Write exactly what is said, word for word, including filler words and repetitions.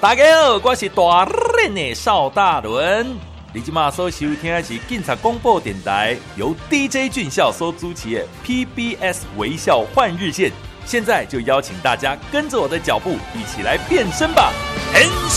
大家好，我是大人的邵大伦。你今嘛所收听的是警察广播电台，由 D J 俊孝所主持的 P B S 微笑换日线。现在就邀请大家跟着我的脚步，一起来变身吧！